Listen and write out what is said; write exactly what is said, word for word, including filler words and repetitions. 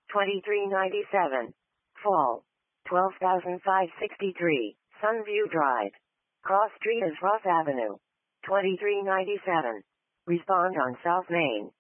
twenty-three ninety-seven. Fall, twelve thousand five hundred sixty-three, Sunview Drive. Cross Street is Ross Avenue, twenty-three ninety-seven. Respond on South Main.